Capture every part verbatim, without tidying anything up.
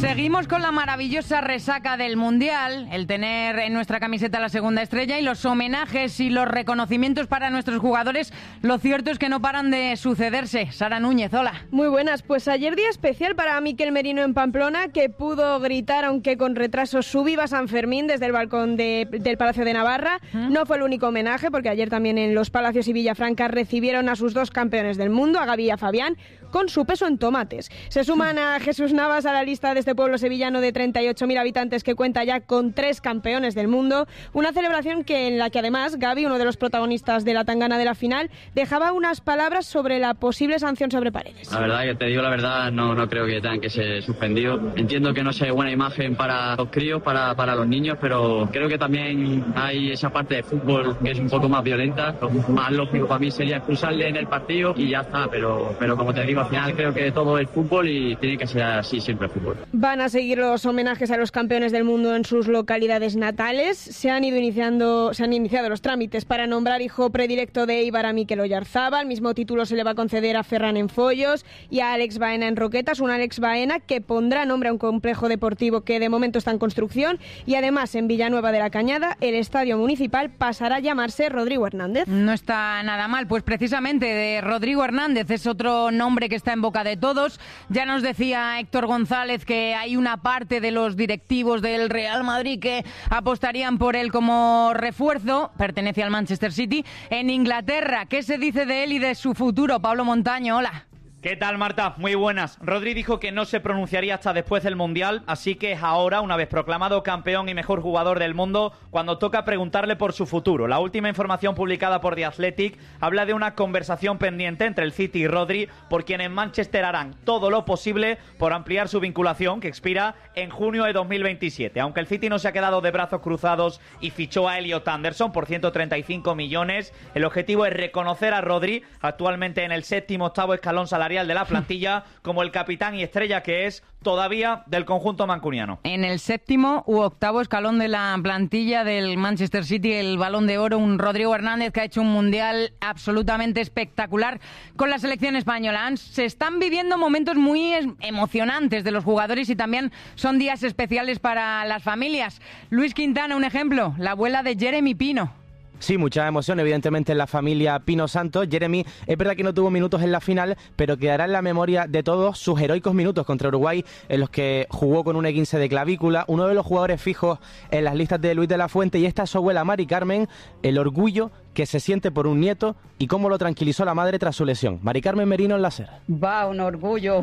Seguimos con la maravillosa resaca del Mundial, el tener en nuestra camiseta la segunda estrella y los homenajes y los reconocimientos para nuestros jugadores. Lo cierto es que no paran de sucederse. Sara Núñez, hola. Muy buenas, pues ayer día especial para Miquel Merino en Pamplona, que pudo gritar, aunque con retraso, su viva San Fermín desde el balcón de, del Palacio de Navarra. ¿Mm? No fue el único homenaje, porque ayer también en los Palacios y Villafranca recibieron a sus dos campeones del mundo, a Gavi y a Fabián, con su peso en tomates. Se suman a Jesús Navas a la lista de este pueblo sevillano de treinta y ocho mil habitantes que cuenta ya con tres campeones del mundo. Una celebración que en la que además Gavi, uno de los protagonistas de la tangana de la final, dejaba unas palabras sobre la posible sanción sobre Paredes. La verdad, que te digo la verdad, no, no creo que tengan que ser suspendidos. Entiendo que no sea buena imagen para los críos, para, para los niños, pero creo que también hay esa parte de fútbol que es un poco más violenta. Lo más lógico para mí sería expulsarle en el partido y ya está, pero, pero como te digo, al final creo que todo es fútbol y tiene que ser así siempre el fútbol. Van a seguir los homenajes a los campeones del mundo en sus localidades natales. Se han ido iniciando, se han iniciado los trámites para nombrar hijo predilecto de Eibar a Mikel Oyarzabal. El mismo título se le va a conceder a Ferran en Follos y a Alex Baena en Roquetas. Un Alex Baena que pondrá nombre a un complejo deportivo que de momento está en construcción, y además en Villanueva de la Cañada el estadio municipal pasará a llamarse Rodrigo Hernández. No está nada mal, pues precisamente de Rodrigo Hernández es otro nombre que está en boca de todos. Ya nos decía Héctor González que hay una parte de los directivos del Real Madrid que apostarían por él como refuerzo. Pertenece al Manchester City. En Inglaterra, ¿qué se dice de él y de su futuro? Pablo Montaño, hola. ¿Qué tal, Marta? Muy buenas. Rodri dijo que no se pronunciaría hasta después del Mundial, así que es ahora, una vez proclamado campeón y mejor jugador del mundo, cuando toca preguntarle por su futuro. La última información publicada por The Athletic habla de una conversación pendiente entre el City y Rodri, por quien en Manchester harán todo lo posible por ampliar su vinculación, que expira en junio de dos mil veintisiete. Aunque el City no se ha quedado de brazos cruzados y fichó a Elliot Anderson por ciento treinta y cinco millones, el objetivo es reconocer a Rodri, actualmente en el séptimo octavo escalón salarial de la plantilla, como el capitán y estrella que es todavía del conjunto mancuniano. En el séptimo u octavo escalón de la plantilla del Manchester City, el Balón de Oro, un Rodrigo Hernández que ha hecho un mundial absolutamente espectacular con la selección española. Se están viviendo momentos muy emocionantes de los jugadores y también son días especiales para las familias. Luis Quintana, un ejemplo, la abuela de Jeremy Pino. Sí, mucha emoción, evidentemente, en la familia Pino Santos. Jeremy, es verdad que no tuvo minutos en la final, pero quedará en la memoria de todos sus heroicos minutos contra Uruguay, en los que jugó con un esguince de clavícula, uno de los jugadores fijos en las listas de Luis de la Fuente, y esta es su abuela Mari Carmen, el orgullo que se siente por un nieto y cómo lo tranquilizó la madre tras su lesión. Mari Carmen Merino en la SER. Va, un orgullo.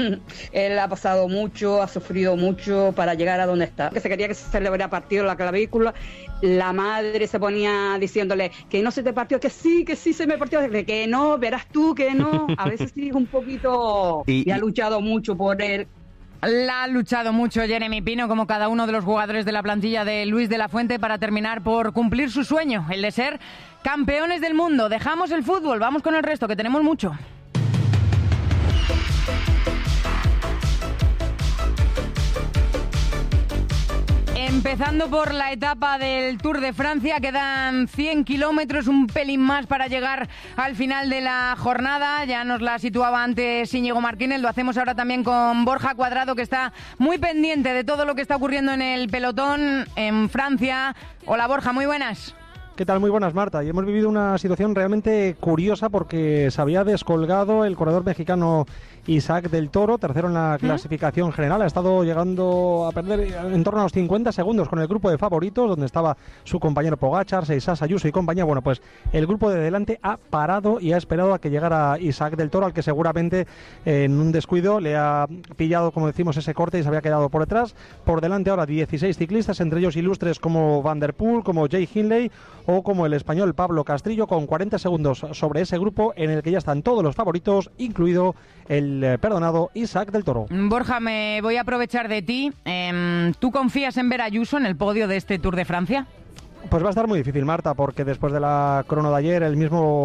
Él ha pasado mucho, ha sufrido mucho para llegar a donde está. Que se quería que se celebrara partido la clavícula. La madre se ponía diciéndole que no se te partió, que sí, que sí se me partió, que no, verás tú que no. A veces sí es un poquito... Y, y ha luchado mucho por él. La ha luchado mucho Jeremy Pino, como cada uno de los jugadores de la plantilla de Luis de la Fuente, para terminar por cumplir su sueño, el de ser campeones del mundo. Dejamos el fútbol, vamos con el resto, que tenemos mucho. Empezando por la etapa del Tour de Francia, quedan cien kilómetros, un pelín más para llegar al final de la jornada. Ya nos la situaba antes Íñigo Martínez, lo hacemos ahora también con Borja Cuadrado, que está muy pendiente de todo lo que está ocurriendo en el pelotón en Francia. Hola Borja, muy buenas. ¿Qué tal? Muy buenas, Marta. Y hemos vivido una situación realmente curiosa porque se había descolgado el corredor mexicano Isaac del Toro, tercero en la clasificación general. Ha estado llegando a perder en torno a los cincuenta segundos con el grupo de favoritos, donde estaba su compañero Pogačar, Seisas, Ayuso y compañía. Bueno, pues el grupo de delante ha parado y ha esperado a que llegara Isaac del Toro, al que seguramente eh, en un descuido le ha pillado, como decimos, ese corte y se había quedado por detrás. Por delante ahora dieciséis ciclistas, entre ellos ilustres como Van der Poel, como Jay Hindley o como el español Pablo Castrillo, con cuarenta segundos sobre ese grupo en el que ya están todos los favoritos, incluido el eh, perdonado Isaac del Toro. Borja, me voy a aprovechar de ti. Eh, ¿Tú confías en ver a Ayuso en el podio de este Tour de Francia? Pues va a estar muy difícil, Marta, porque después de la crono de ayer, el mismo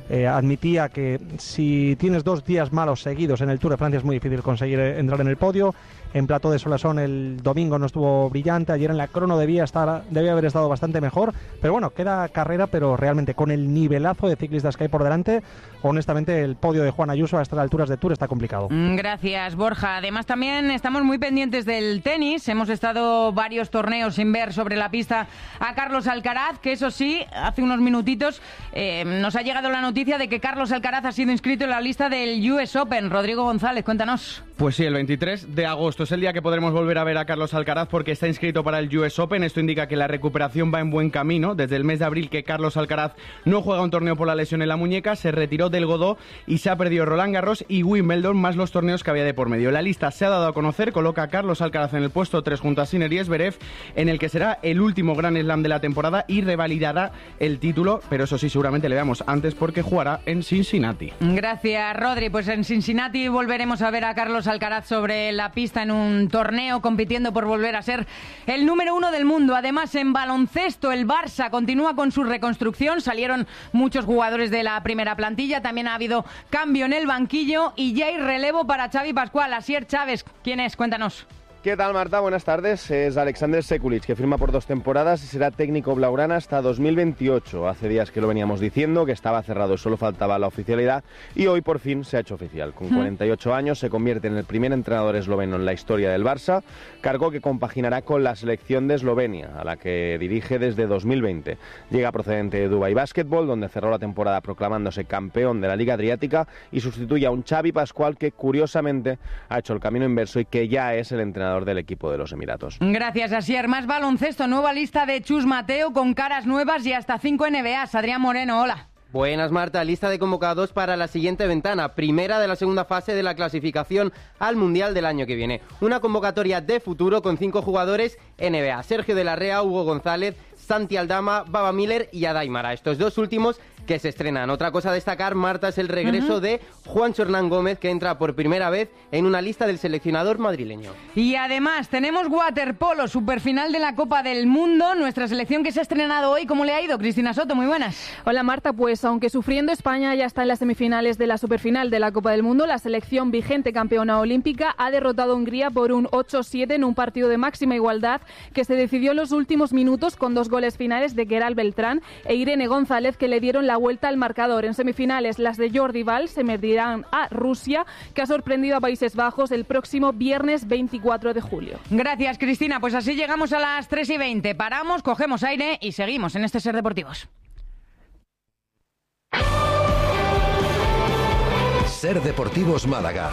eh, admitía que si tienes dos días malos seguidos en el Tour de Francia es muy difícil conseguir entrar en el podio. En Plató de Solasson el domingo no estuvo brillante, ayer en la crono debía estar, debía haber estado bastante mejor, pero bueno, queda carrera, pero realmente con el nivelazo de ciclistas que hay por delante, honestamente el podio de Juan Ayuso a estas alturas de Tour está complicado. Gracias, Borja. Además también estamos muy pendientes del tenis, hemos estado varios torneos sin ver sobre la pista a Carlos Alcaraz, que eso sí, hace unos minutitos eh, nos ha llegado la noticia de que Carlos Alcaraz ha sido inscrito en la lista del U S Open. Rodrigo González, cuéntanos. Pues sí, el veintitrés de agosto es el día que podremos volver a ver a Carlos Alcaraz porque está inscrito para el U S Open. Esto indica que la recuperación va en buen camino. Desde el mes de abril que Carlos Alcaraz no juega un torneo por la lesión en la muñeca, se retiró del Godó y se ha perdido Roland Garros y Wimbledon, más los torneos que había de por medio. La lista se ha dado a conocer, coloca a Carlos Alcaraz en el puesto tres junto a Sinner y Zverev, en el que será el último Grand Slam de la temporada y revalidará el título, pero eso sí, seguramente le veamos antes porque jugará en Cincinnati. Gracias, Rodri. Pues en Cincinnati volveremos a ver a Carlos Alcaraz sobre la pista en un torneo, compitiendo por volver a ser el número uno del mundo. Además, en baloncesto, el Barça continúa con su reconstrucción. Salieron muchos jugadores de la primera plantilla. También ha habido cambio en el banquillo y ya hay relevo para Xavi Pascual. Asier Chávez, ¿quién es? Cuéntanos. ¿Qué tal, Marta? Buenas tardes. Es Alexander Sekulic, que firma por dos temporadas y será técnico blaugrana hasta dos mil veintiocho. Hace días que lo veníamos diciendo, que estaba cerrado, solo faltaba la oficialidad y hoy por fin se ha hecho oficial. Con cuarenta y ocho años se convierte en el primer entrenador esloveno en la historia del Barça, cargo que compaginará con la selección de Eslovenia, a la que dirige desde dos mil veinte. Llega procedente de Dubai Basketball, donde cerró la temporada proclamándose campeón de la Liga Adriática y sustituye a un Xavi Pascual que, curiosamente, ha hecho el camino inverso y que ya es el entrenador del equipo de los Emiratos. Gracias, Asier. Más baloncesto, nueva lista de Chus Mateo con caras nuevas y hasta cinco N B As. Adrián Moreno, hola. Buenas, Marta. Lista de convocados para la siguiente ventana, primera de la segunda fase de la clasificación al Mundial del año que viene. Una convocatoria de futuro con cinco jugadores N B A. Sergio de la Rea, Hugo González, Santi Aldama, Baba Miller y Adaimara. Estos dos últimos que se estrenan. Otra cosa a destacar, Marta, es el regreso uh-huh. de Juancho Hernán Gómez, que entra por primera vez en una lista del seleccionador madrileño. Y además tenemos waterpolo, superfinal de la Copa del Mundo, nuestra selección que se ha estrenado hoy. ¿Cómo le ha ido? Cristina Soto, muy buenas. Hola, Marta. Pues aunque sufriendo, España ya está en las semifinales de la superfinal de la Copa del Mundo. La selección vigente campeona olímpica ha derrotado a Hungría por un ocho siete en un partido de máxima igualdad que se decidió en los últimos minutos con dos goles finales de Gerald Beltrán e Irene González, que le dieron la vuelta al marcador. En semifinales, las de Jordi Val se medirán a Rusia, que ha sorprendido a Países Bajos el próximo viernes veinticuatro de julio. Gracias, Cristina. Pues así llegamos a las tres y veinte. Paramos, cogemos aire y seguimos en este Ser Deportivos. Ser Deportivos Málaga.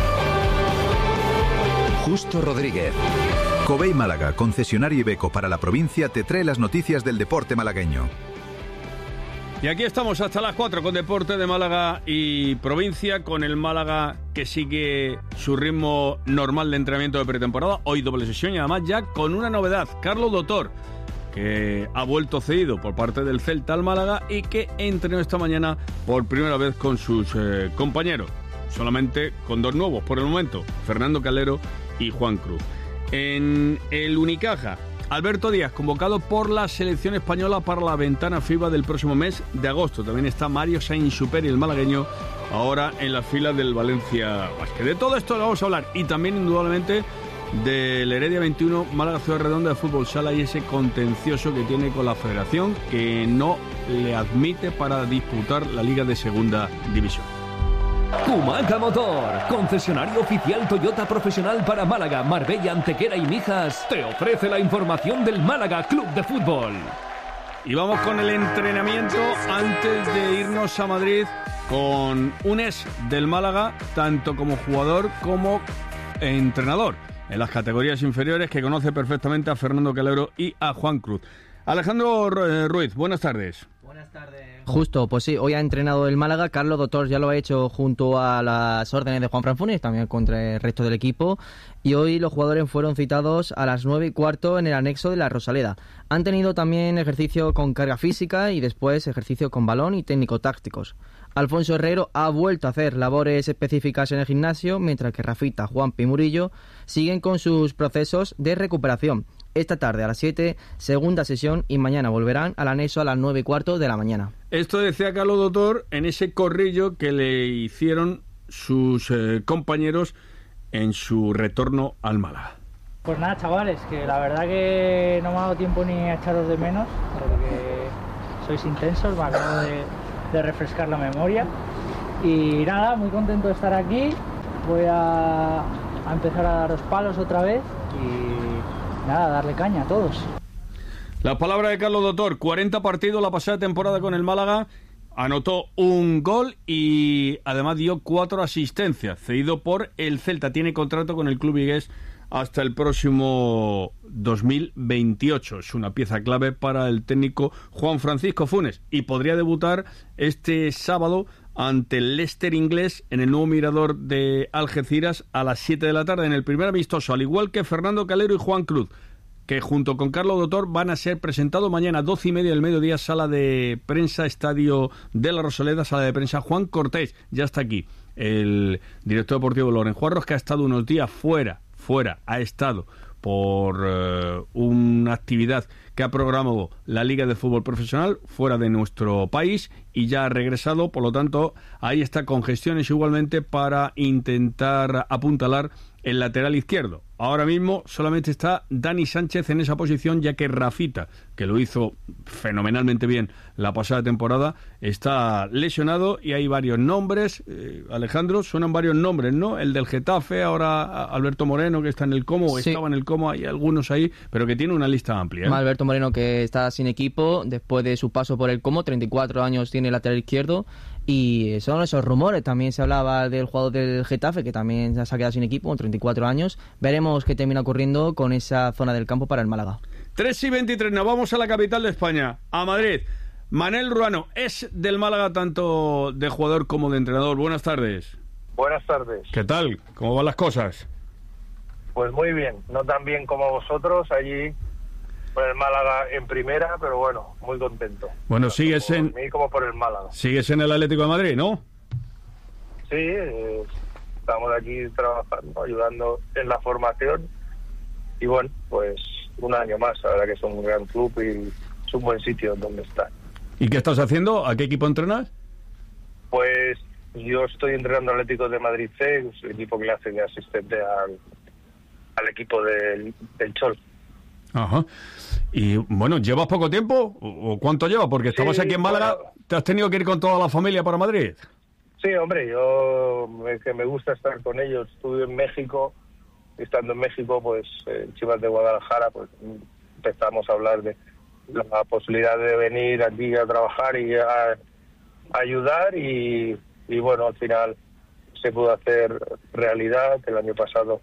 Justo Rodríguez. Covey Málaga, concesionario Iveco para la provincia, te trae las noticias del deporte malagueño. Y aquí estamos hasta las cuatro con Deporte de Málaga y provincia, con el Málaga que sigue su ritmo normal de entrenamiento de pretemporada. Hoy doble sesión y además ya con una novedad. Carlos Dotor, que ha vuelto cedido por parte del Celta al Málaga y que entrenó esta mañana por primera vez con sus eh, compañeros. Solamente con dos nuevos por el momento, Fernando Calero y Juan Cruz. En el Unicaja, Alberto Díaz, convocado por la selección española para la ventana FIBA del próximo mes de agosto. También está Mario Sainz-Superi, el malagueño, ahora en la fila del Valencia Basket. De todo esto le vamos a hablar y también, indudablemente, del Heredia veintiuno, Málaga Ciudad Redonda de Fútbol Sala y ese contencioso que tiene con la federación que no le admite para disputar la Liga de Segunda División. Kumaca Motor, concesionario oficial Toyota profesional para Málaga, Marbella, Antequera y Mijas, te ofrece la información del Málaga Club de Fútbol. Y vamos con el entrenamiento antes de irnos a Madrid con un ex del Málaga, tanto como jugador como entrenador en las categorías inferiores, que conoce perfectamente a Fernando Calero y a Juan Cruz. Alejandro Ruiz, buenas tardes. Buenas tardes. Justo, pues sí, hoy ha entrenado el Málaga. Carlos Dotor ya lo ha hecho junto a las órdenes de Juan Fran Funes, también contra el resto del equipo. Y hoy los jugadores fueron citados a las nueve y cuarto en el anexo de la Rosaleda. Han tenido también ejercicio con carga física y después ejercicio con balón y técnico-tácticos. Alfonso Herrero ha vuelto a hacer labores específicas en el gimnasio, mientras que Rafita, Juanpi y Murillo siguen con sus procesos de recuperación. esta tarde a las siete, segunda sesión, y mañana volverán al anexo a las nueve y cuarto de la mañana. Esto decía Carlos Dotor en ese corrillo que le hicieron sus eh, compañeros en su retorno al Málaga. Pues nada, chavales, que la verdad que no me ha dado tiempo ni a echaros de menos, porque sois intensos, me acabo de, de refrescar la memoria. Y nada, muy contento de estar aquí. Voy a, a empezar a daros palos otra vez y nada, darle caña a todos. La palabra de Carlos Dotor, cuarenta partidos la pasada temporada con el Málaga, anotó un gol y además dio cuatro asistencias, cedido por el Celta. Tiene contrato con el club vigués hasta el próximo dos mil veintiocho. Es una pieza clave para el técnico Juan Francisco Funes y podría debutar este sábado ante el Leicester inglés en el nuevo Mirador de Algeciras a las siete de la tarde en el primer amistoso, al igual que Fernando Calero y Juan Cruz, que junto con Carlos Dotor van a ser presentados mañana a doce y media del mediodía, sala de prensa, Estadio de la Rosaleda, sala de prensa Juan Cortés. Ya está aquí el director deportivo Loren Juarros, que ha estado unos días fuera, fuera, ha estado por uh, una actividad que ha programado la Liga de Fútbol Profesional fuera de nuestro país y ya ha regresado, por lo tanto ahí está con gestiones igualmente para intentar apuntalar el lateral izquierdo. Ahora mismo solamente está Dani Sánchez en esa posición, ya que Rafita, que lo hizo fenomenalmente bien la pasada temporada, está lesionado y hay varios nombres. Eh, Alejandro, suenan varios nombres, ¿no? El del Getafe, ahora Alberto Moreno, que está en el Como, o sí. estaba en el Como, hay algunos ahí, pero que tiene una lista amplia, ¿eh? Alberto Moreno, que está sin equipo después de su paso por el Como, treinta y cuatro años tiene el lateral izquierdo. Y son esos rumores. También se hablaba del jugador del Getafe, que también se ha quedado sin equipo, con treinta y cuatro años. Veremos qué termina ocurriendo con esa zona del campo para el Málaga. tres y veintitrés, nos vamos a la capital de España, a Madrid. Manel Ruano es del Málaga tanto de jugador como de entrenador. Buenas tardes. Buenas tardes. ¿Qué tal? ¿Cómo van las cosas? Pues muy bien, no tan bien como vosotros allí por el Málaga en primera, pero bueno, muy contento. Bueno, sigues en... Por mí como por el Málaga. Sigues en el Atlético de Madrid, ¿no? Sí, eh, estamos aquí trabajando, ayudando en la formación y bueno, pues un año más. La verdad que es un gran club y es un buen sitio donde estar. ¿Y qué estás haciendo? ¿A qué equipo entrenas? Pues yo estoy entrenando Atlético de Madrid C, es el equipo que le hace de asistente al, al equipo del, del Chol. Ajá. Y bueno, ¿llevas poco tiempo? ¿O cuánto llevas? Porque estabas Sí, aquí en Málaga, bueno. ¿te has tenido que ir con toda la familia para Madrid? Sí, hombre, yo me, que me gusta estar con ellos. Estuve en México, y estando en México, pues en Chivas de Guadalajara, pues empezamos a hablar de la posibilidad de venir aquí a trabajar y a, a ayudar y, y bueno, al final se pudo hacer realidad. El año pasado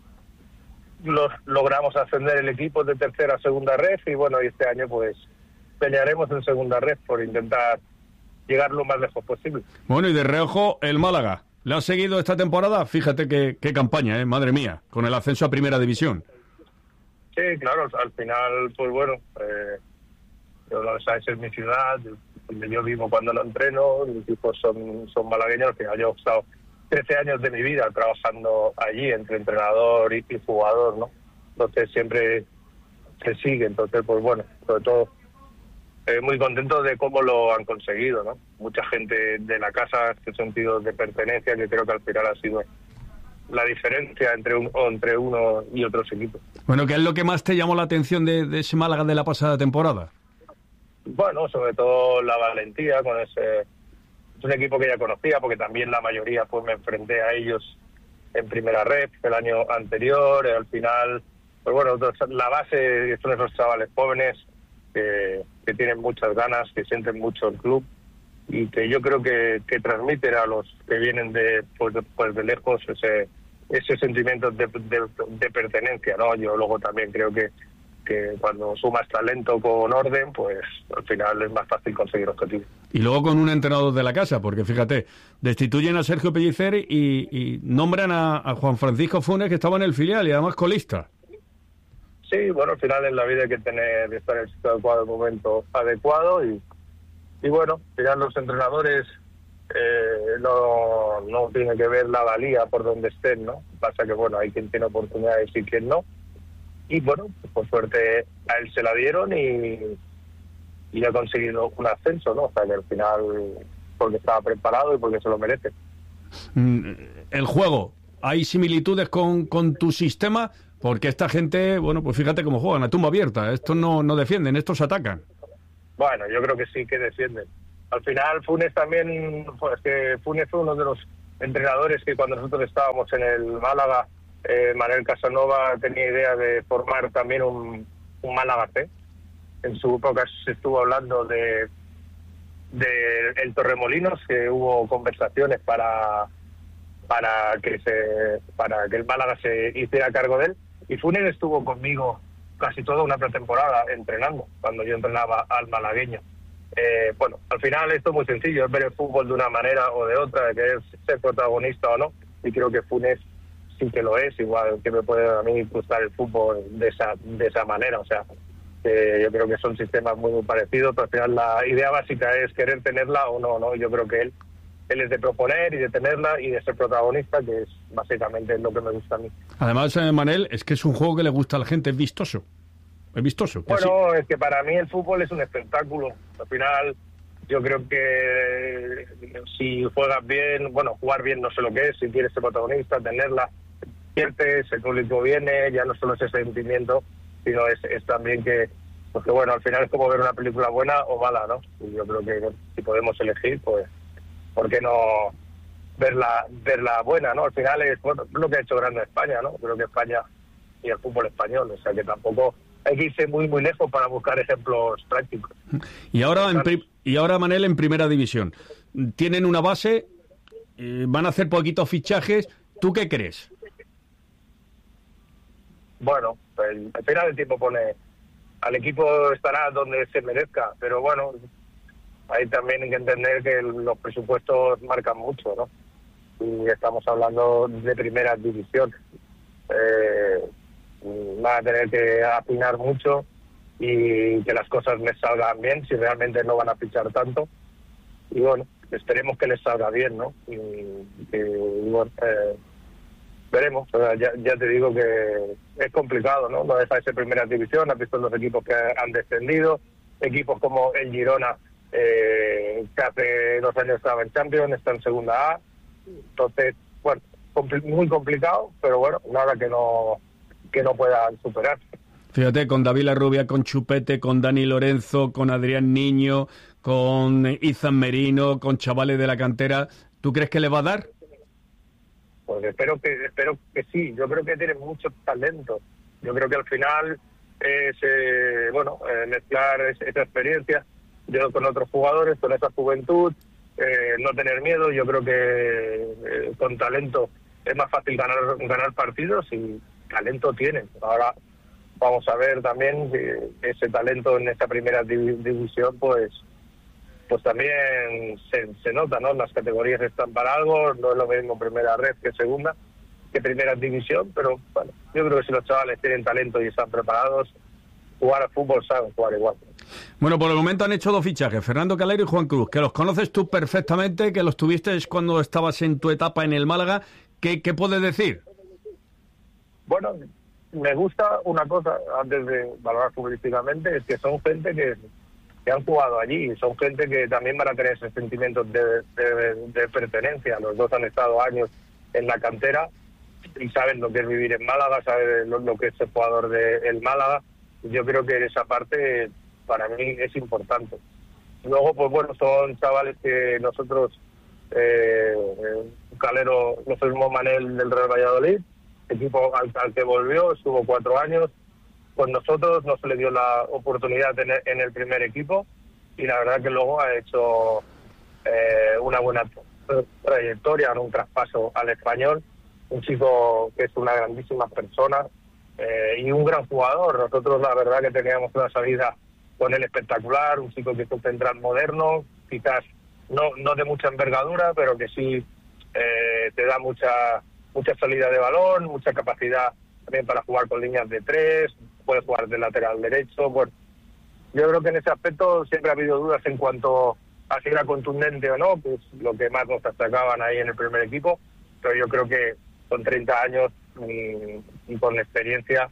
los, logramos ascender el equipo de tercera a segunda ref y bueno, y este año pues pelearemos en segunda ref por intentar llegar lo más lejos posible. Bueno, y de reojo el Málaga. ¿Le has seguido esta temporada? Fíjate qué, qué campaña, ¿eh? Madre mía, con el ascenso a Primera División. Sí, claro, al final, pues bueno, eh, yo lo sabes, es mi ciudad, donde yo vivo cuando no entreno, mis hijos son, son malagueños, al final yo he estado trece años de mi vida trabajando allí entre entrenador y, y jugador, ¿no? Entonces siempre se sigue, entonces pues bueno, sobre todo eh, muy contento de cómo lo han conseguido, ¿no? Mucha gente de la casa, este sentido de pertenencia que creo que al final ha sido la diferencia entre, un, entre uno y otros equipos. Bueno, ¿qué es lo que más te llamó la atención de, de ese Málaga de la pasada temporada? Bueno, sobre todo la valentía con ese... Es un equipo que ya conocía, porque también la mayoría pues me enfrenté a ellos en primera ref el año anterior. Al final, pues bueno, la base son esos chavales jóvenes que, que tienen muchas ganas, que sienten mucho el club y que yo creo que, que transmiten a los que vienen de pues de, pues de lejos ese ese sentimiento de, de, de pertenencia, ¿no? Yo luego también creo que que cuando sumas talento con orden, pues al final es más fácil conseguir objetivos. Y luego con un entrenador de la casa, porque fíjate, destituyen a Sergio Pellicer y, y nombran a, a Juan Francisco Funes, que estaba en el filial y además colista. Sí, bueno, al final en la vida hay que tener estar en el sitio adecuado, el momento adecuado y, y bueno, al final los entrenadores eh, no, no tiene que ver la valía por donde estén, ¿no? Pasa que bueno, hay quien tiene oportunidades y quien no. y bueno, por suerte a él se la dieron y, y ha conseguido un ascenso, ¿no? O sea que al final, porque estaba preparado y porque se lo merece. El juego, ¿hay similitudes con, con tu sistema? Porque esta gente, bueno, pues fíjate cómo juegan, a tumba abierta. Estos no, no defienden, estos atacan. Bueno, yo creo que sí que defienden. Al final Funes también, pues que Funes fue uno de los entrenadores que cuando nosotros estábamos en el Málaga, eh, Manuel Casanova tenía idea de formar también un, un Málaga C. En su época se estuvo hablando de, de el Torremolinos, que hubo conversaciones para para que se para que el Málaga se hiciera cargo de él. Y Funes estuvo conmigo casi toda una pretemporada entrenando, cuando yo entrenaba al malagueño. Eh, bueno, al final esto es muy sencillo, es ver el fútbol de una manera o de otra, de querer ser protagonista o no, y creo que Funes sí que lo es, igual que me puede a mí gustar el fútbol de esa de esa manera, o sea, eh, yo creo que son sistemas muy, muy parecidos, pero al final la idea básica es querer tenerla o no, ¿no? Yo creo que él Él es de proponer y de tenerla y de ser protagonista, que es básicamente lo que me gusta a mí. Además, eh, Manel, es que es un juego que le gusta a la gente, es vistoso. Es vistoso. Bueno, es que para mí el fútbol es un espectáculo. Al final, yo creo que si juegas bien, bueno, jugar bien no sé lo que es, si quieres ser protagonista, tenerla, pierdes, el público viene, ya no solo es ese sentimiento, sino es, es también que, porque bueno, al final es como ver una película buena o mala, ¿no? Y yo creo que si podemos elegir, pues ¿por qué no verla verla buena, no? Al final es bueno, lo que ha hecho grande España, ¿no? Creo que España y el fútbol español, o sea que tampoco hay que irse muy muy lejos para buscar ejemplos prácticos. Y ahora, en pri- y ahora Manel, en primera división. Tienen una base, eh, van a hacer poquitos fichajes. ¿Tú qué crees? Bueno, el, al final el tiempo pone, al equipo estará donde se merezca, pero bueno, hay también hay que entender que los presupuestos marcan mucho, ¿no? Y estamos hablando de primera división. Eh, van a tener que afinar mucho y que las cosas les salgan bien, si realmente no van a fichar tanto. Y bueno, esperemos que les salga bien, ¿no? Y, y, y bueno, eh, veremos. O sea, ya, ya te digo que es complicado, ¿no? No deja de ser primera división, has visto los equipos que han descendido, equipos como el Girona, Eh, que hace dos años estaba en Champions, está en segunda A, entonces, bueno, compl- muy complicado, pero bueno, nada que no que no puedan superar. Fíjate, con David Larrubia, con Chupete, con Dani Lorenzo, con Adrián Niño, con Izan Merino, con chavales de la cantera, ¿tú crees que le va a dar? Pues espero que espero que sí, yo creo que tiene mucho talento, yo creo que al final es, eh, bueno, eh, mezclar es, esa experiencia yo con otros jugadores, con esa juventud, eh, no tener miedo. Yo creo que eh, con talento es más fácil ganar ganar partidos y talento tienen. Ahora vamos a ver también si ese talento en esa primera div- división pues pues también se, se nota, ¿no? Las categorías están para algo, no es lo mismo primera red que segunda, que primera división, pero bueno, yo creo que si los chavales tienen talento y están preparados, jugar al fútbol saben jugar igual. Bueno, por el momento han hecho dos fichajes, Fernando Calero y Juan Cruz, que los conoces tú perfectamente, que los tuviste cuando estabas en tu etapa en el Málaga. ¿Qué, qué puedes decir? Bueno, me gusta una cosa, antes de valorar futbolísticamente, es que son gente que, que han jugado allí, son gente que también van a tener ese sentimiento de, de, de pertenencia. Los dos han estado años en la cantera y saben lo que es vivir en Málaga, saben lo, lo que es ser jugador del Málaga. Yo creo que esa parte para mí es importante. Luego, pues bueno, son chavales que nosotros, eh, Calero lo firmó Manel del Real Valladolid, equipo al, al que volvió, estuvo cuatro años con nosotros, no se le dio la oportunidad de tener en el primer equipo y la verdad que luego ha hecho eh, una buena trayectoria, un traspaso al Español, un chico que es una grandísima persona eh, y un gran jugador. Nosotros la verdad que teníamos una salida con él espectacular, un chico que es un central moderno, quizás no no de mucha envergadura, pero que sí eh, te da mucha mucha salida de balón, mucha capacidad también para jugar con líneas de tres, puede jugar de lateral derecho. Bueno, yo creo que en ese aspecto siempre ha habido dudas en cuanto a si era contundente o no, pues lo que más nos destacaban ahí en el primer equipo, pero yo creo que con treinta años y, y con experiencia,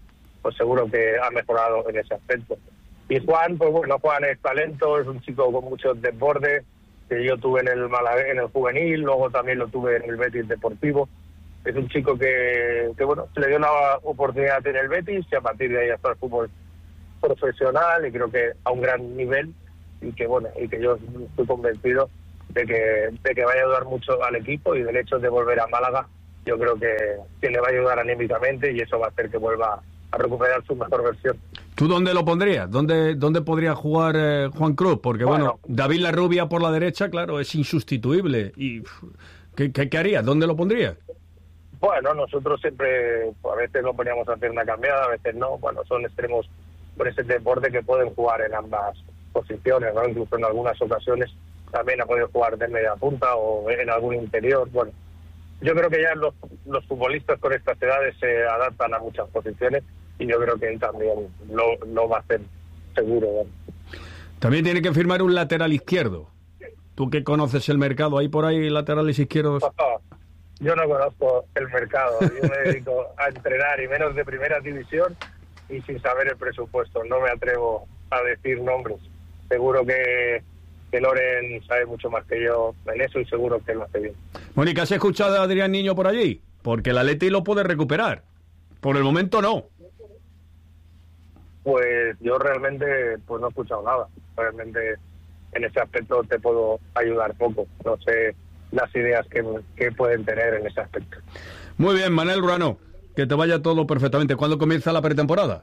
pues seguro que ha mejorado en ese aspecto. Y Juan, pues bueno, Juan es talento, es un chico con mucho desborde, que yo tuve en el Málaga, en el juvenil, luego también lo tuve en el Betis Deportivo. Es un chico que, que bueno, se le dio una oportunidad en el Betis y a partir de ahí hasta el fútbol profesional, y creo que a un gran nivel, y que bueno, y que yo estoy convencido de que, de que va a ayudar mucho al equipo, y del hecho de volver a Málaga, yo creo que, que le va a ayudar anímicamente, y eso va a hacer que vuelva a recuperar su mejor versión. ¿Tú dónde lo pondrías? ¿Dónde, dónde podría jugar eh, Juan Cruz? Porque bueno, bueno, David Larrubia por la derecha, claro, es insustituible. ¿Y qué, qué, qué harías? ¿Dónde lo pondrías? Bueno, nosotros siempre, pues, a veces lo poníamos a hacer una cambiada, a veces no. Bueno, son extremos por ese deporte que pueden jugar en ambas posiciones, ¿no? Incluso en algunas ocasiones también ha podido jugar de media punta o en algún interior. Bueno, yo creo que ya los, los futbolistas con estas edades se adaptan a muchas posiciones, y yo creo que él también lo, lo va a hacer seguro, ¿no? También tiene que firmar un lateral izquierdo. Tú que conoces el mercado, ¿hay por ahí laterales izquierdos? Oh, yo no conozco el mercado, yo me dedico a entrenar, y menos de primera división, y sin saber el presupuesto. No me atrevo a decir nombres. Seguro que, que Loren sabe mucho más que yo en eso, y seguro que lo hace bien. Mónica, ¿has escuchado a Adrián Niño por allí? Porque el Atleti lo puede recuperar. Por el momento no. Pues yo realmente pues no he escuchado nada. Realmente en ese aspecto te puedo ayudar poco. No sé las ideas que, que pueden tener en ese aspecto. Muy bien, Manel Ruano, que te vaya todo perfectamente. ¿Cuándo comienza la pretemporada?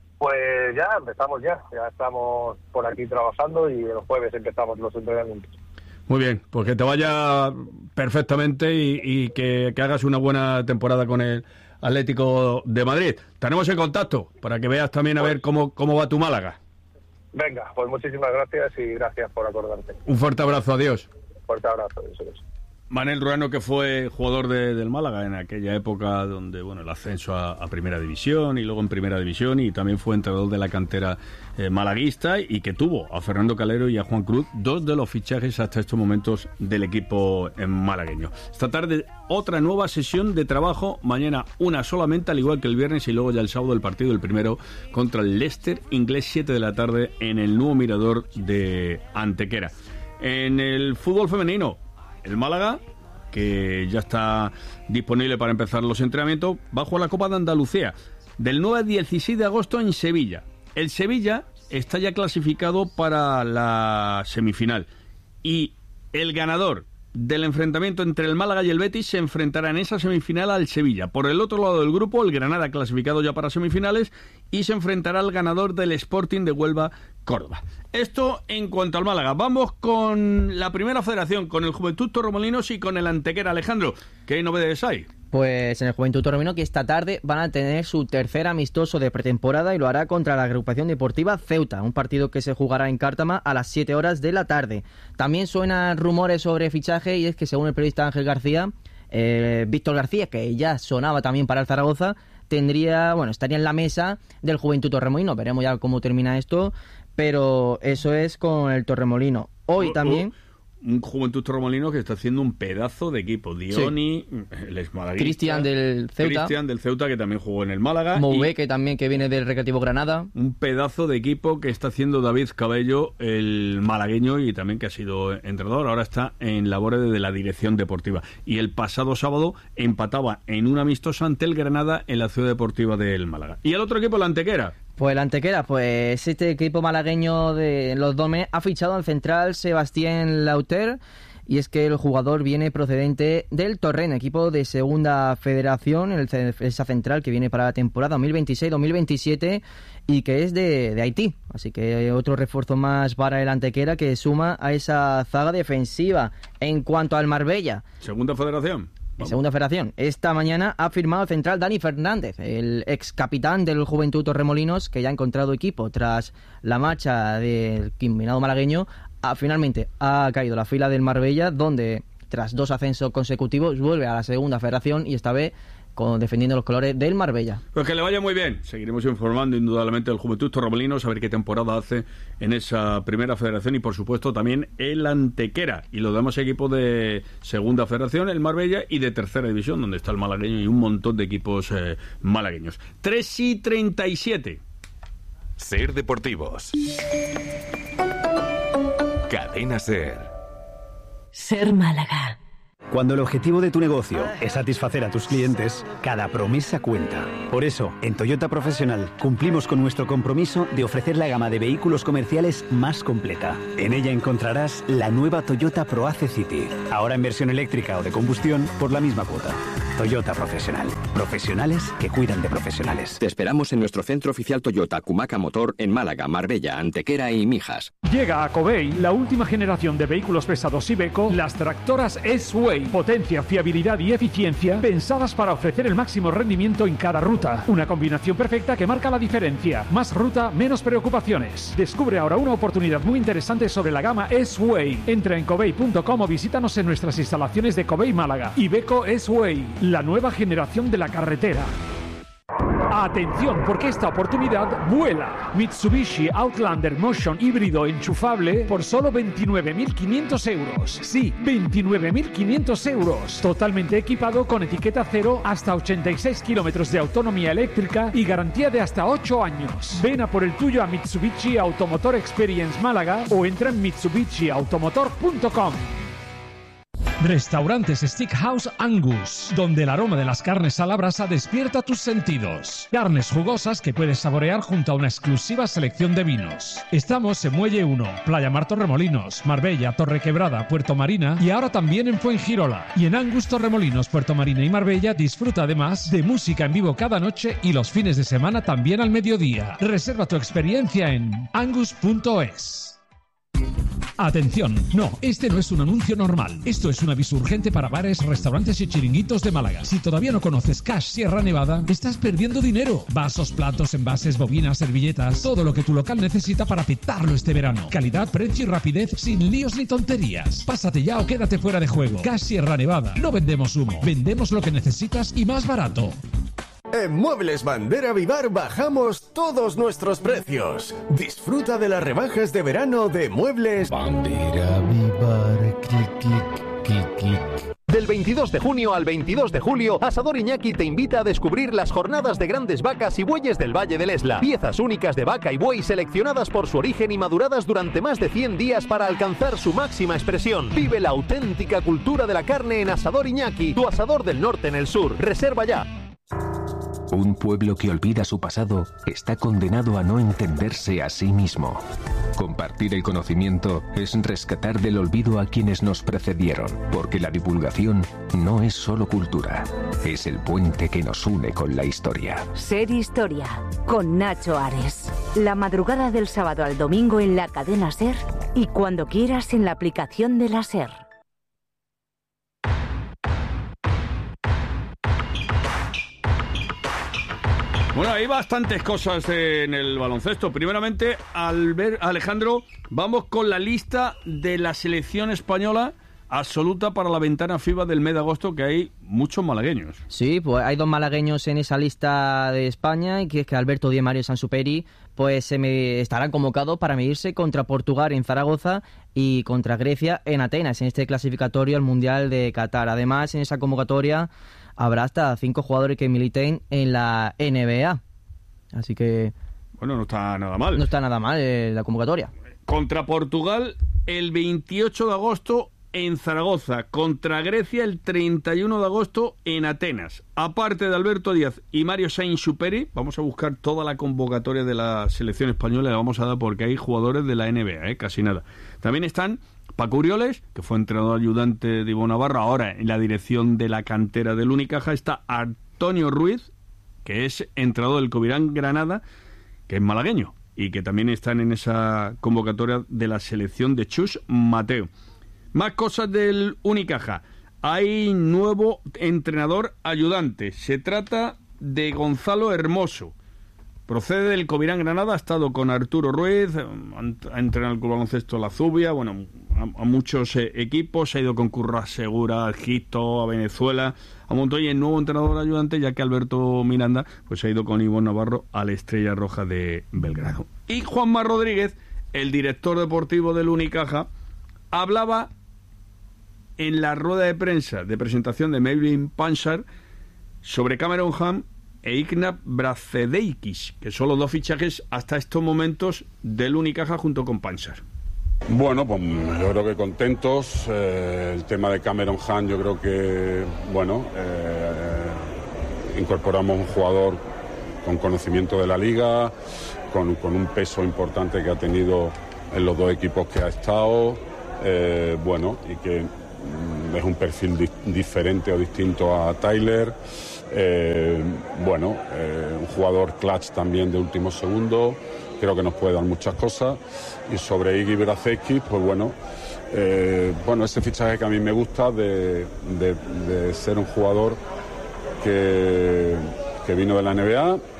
Pues ya empezamos ya. Ya estamos por aquí trabajando, y el jueves empezamos los entrenamientos. Muy bien, pues que te vaya perfectamente y, y que, que hagas una buena temporada con el Atlético de Madrid. Tenemos en contacto para que veas también a pues, ver cómo, cómo va tu Málaga. Venga, pues muchísimas gracias, y gracias por acordarte. Un fuerte abrazo, adiós. Fuerte abrazo, adiós. Manel Ruano, que fue jugador de, del Málaga en aquella época donde, bueno, el ascenso a, a Primera División y luego en Primera División, y también fue entrenador de la cantera eh, malaguista, y que tuvo a Fernando Calero y a Juan Cruz, dos de los fichajes hasta estos momentos del equipo en malagueño. Esta tarde otra nueva sesión de trabajo, mañana una solamente, al igual que el viernes, y luego ya el sábado el partido, el primero contra el Leicester inglés, siete de la tarde en el nuevo Mirador de Antequera. En el fútbol femenino, el Málaga, que ya está disponible para empezar los entrenamientos, va a jugar la Copa de Andalucía del nueve al dieciséis de agosto en Sevilla. El Sevilla está ya clasificado para la semifinal, y el ganador del enfrentamiento entre el Málaga y el Betis se enfrentará en esa semifinal al Sevilla. Por el otro lado del grupo, el Granada, clasificado ya para semifinales, y se enfrentará al ganador del Sporting de Huelva, Córdoba. Esto en cuanto al Málaga. Vamos con la primera federación, con el Juventud Torremolinos y con el Antequera. Alejandro, ¿qué novedades hay? Pues en el Juventud Torremolinos, que esta tarde van a tener su tercer amistoso de pretemporada, y lo hará contra la agrupación deportiva Ceuta, un partido que se jugará en Cártama a las siete horas de la tarde. También suenan rumores sobre fichaje, y es que según el periodista Ángel García, eh, Víctor García, que ya sonaba también para el Zaragoza, tendría, bueno, estaría en la mesa del Juventud Torremolinos. Veremos ya cómo termina esto, pero eso es con el Torremolino. Hoy uh, también... Uh. Un Juventud Torremolinos que está haciendo un pedazo de equipo. Dioni, sí. El exmalaguista. Cristian del Ceuta. Cristian del Ceuta, que también jugó en el Málaga. Mouvé, que también que viene del Recreativo Granada. Un pedazo de equipo que está haciendo David Cabello, el malagueño, y también que ha sido entrenador. Ahora está en labores de la dirección deportiva. Y el pasado sábado empataba en una amistosa ante el Granada en la Ciudad Deportiva del Málaga. ¿Y el otro equipo, la Antequera? Pues el Antequera, pues este equipo malagueño de los Domes ha fichado al central Sebastián Lauter, y es que el jugador viene procedente del Torrent, equipo de segunda federación, el, esa central que viene para la temporada dos mil veintiséis dos mil veintisiete, y que es de, de Haití. Así que otro refuerzo más para el Antequera, que suma a esa zaga defensiva. En cuanto al Marbella, segunda federación. En segunda federación, esta mañana ha firmado el central Dani Fernández, el ex capitán del Juventud Torremolinos, que ya ha encontrado equipo tras la marcha del combinado malagueño. Ha, finalmente ha caído la fila del Marbella, donde tras dos ascensos consecutivos vuelve a la segunda federación, y esta vez con, defendiendo los colores del Marbella. Pues que le vaya muy bien. Seguiremos informando indudablemente del Juventud Torremolinos, a ver qué temporada hace en esa primera federación y por supuesto también el Antequera y los demás equipos de segunda federación, el Marbella, y de tercera división, donde está el malagueño y un montón de equipos eh, malagueños. tres y treinta y siete. Ser Deportivos. Cadena Ser. Ser Málaga. Cuando el objetivo de tu negocio es satisfacer a tus clientes, cada promesa cuenta. Por eso, en Toyota Profesional cumplimos con nuestro compromiso de ofrecer la gama de vehículos comerciales más completa. En ella encontrarás la nueva Toyota ProAce City, ahora en versión eléctrica o de combustión por la misma cuota. Toyota Profesional. Profesionales que cuidan de profesionales. Te esperamos en nuestro centro oficial Toyota Cumaca Motor en Málaga, Marbella, Antequera y Mijas. Llega a Covey la última generación de vehículos pesados Iveco, las tractoras S-Way. Potencia, fiabilidad y eficiencia pensadas para ofrecer el máximo rendimiento en cada ruta. Una combinación perfecta que marca la diferencia. Más ruta, menos preocupaciones. Descubre ahora una oportunidad muy interesante sobre la gama S-Way. Entra en covey punto com o visítanos en nuestras instalaciones de Covey Málaga. Iveco S-Way, la nueva generación de la carretera. Atención, porque esta oportunidad vuela. Mitsubishi Outlander Motion híbrido enchufable por solo veintinueve mil quinientos euros. Sí, veintinueve mil quinientos euros. Totalmente equipado con etiqueta cero, hasta ochenta y seis kilómetros de autonomía eléctrica y garantía de hasta ocho años. Ven a por el tuyo a Mitsubishi Automotor Experience Málaga o entra en mitsubishi automotor punto com. Restaurantes Steakhouse Angus, donde el aroma de las carnes a la brasa despierta tus sentidos. Carnes jugosas que puedes saborear junto a una exclusiva selección de vinos. Estamos en Muelle uno, Playa Mar Torremolinos, Marbella, Torrequebrada, Puerto Marina y ahora también en Fuengirola. Y en Angus Torremolinos, Puerto Marina y Marbella disfruta además de música en vivo cada noche y los fines de semana también al mediodía. Reserva tu experiencia en angus punto es. Atención, no, este no es un anuncio normal. Esto es un aviso urgente para bares, restaurantes y chiringuitos de Málaga. Si todavía no conoces Cash Sierra Nevada, estás perdiendo dinero. Vasos, platos, envases, bobinas, servilletas, todo lo que tu local necesita para petarlo este verano. Calidad, precio y rapidez sin líos ni tonterías. Pásate ya o quédate fuera de juego. Cash Sierra Nevada. No vendemos humo, vendemos lo que necesitas y más barato. En Muebles Bandera Vivar bajamos todos nuestros precios. Disfruta de las rebajas de verano de Muebles Bandera Vivar. Clic, clic, clic, clic. Del veintidós de junio al veintidós de julio, Asador Iñaki te invita a descubrir las jornadas de grandes vacas y bueyes del Valle del Esla. Piezas únicas de vaca y buey seleccionadas por su origen y maduradas durante más de cien días para alcanzar su máxima expresión. Vive la auténtica cultura de la carne en Asador Iñaki, tu asador del norte en el sur. Reserva ya. Un pueblo que olvida su pasado está condenado a no entenderse a sí mismo. Compartir el conocimiento es rescatar del olvido a quienes nos precedieron, porque la divulgación no es solo cultura, es el puente que nos une con la historia. Ser Historia, con Nacho Ares. La madrugada del sábado al domingo en la cadena SER y cuando quieras en la aplicación de la SER. Bueno, hay bastantes cosas en el baloncesto. Primeramente, Albert, Alejandro, vamos con la lista de la selección española absoluta para la ventana FIBA del mes de agosto, que hay muchos malagueños. Sí, pues hay dos malagueños en esa lista de España, y que es que Alberto Di y Mario Sansuperi pues se me estarán convocados para medirse contra Portugal en Zaragoza y contra Grecia en Atenas, en este clasificatorio al Mundial de Qatar. Además, en esa convocatoria habrá hasta cinco jugadores que militen en la N B A. Así que... Bueno, no está nada mal. No está nada mal eh, la convocatoria. Contra Portugal el veintiocho de agosto en Zaragoza. Contra Grecia el treinta y uno de agosto en Atenas. Aparte de Alberto Díaz y Mario Sainz-Superi, vamos a buscar toda la convocatoria de la selección española y la vamos a dar porque hay jugadores de la N B A, ¿eh? Casi nada. También están Paco Urioles, que fue entrenador ayudante de Ivo Navarro, ahora en la dirección de la cantera del Unicaja. Está Antonio Ruiz, que es entrenador del Covirán Granada, que es malagueño, y que también están en esa convocatoria de la selección de Chus Mateo. Más cosas del Unicaja. Hay nuevo entrenador ayudante. Se trata de Gonzalo Hermoso. Procede del Covirán Granada, ha estado con Arturo Ruiz, ha entrenado el Club Baloncesto La Zubia, bueno, a, a muchos eh, equipos, ha ido con Curra Segura a Egipto, a Venezuela, a Montoya, y el nuevo entrenador ayudante, ya que Alberto Miranda pues ha ido con Ivonne Navarro a la Estrella Roja de Belgrado. Y Juanma Rodríguez, el director deportivo del Unicaja, hablaba en la rueda de prensa de presentación de Melvin Panchar sobre Cameron Ham e Ignat Brazedeikis, que son los dos fichajes hasta estos momentos del Unicaja junto con Panchar. Bueno, pues yo creo que contentos. Eh, el tema de Cameron Ham, yo creo que, bueno, eh, incorporamos un jugador con conocimiento de la liga, con, con un peso importante que ha tenido en los dos equipos que ha estado, eh, bueno, y que mm, es un perfil di- diferente o distinto a Tyler. Eh, bueno, eh, un jugador clutch también de último segundo, creo que nos puede dar muchas cosas. Y sobre Iggy Brazeikis, pues bueno, eh, bueno, ese fichaje que a mí me gusta de, de, de ser un jugador que, que vino de la N B A, eh,